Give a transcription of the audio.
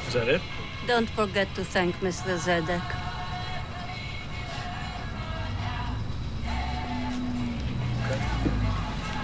Is that it? Don't forget to thank Mr. Zedek.